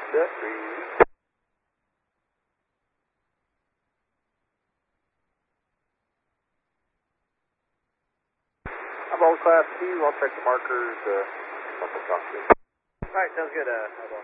Set, breathe. I'm on class 2. I'll check the markers. I'll talk to you. Alright, sounds good.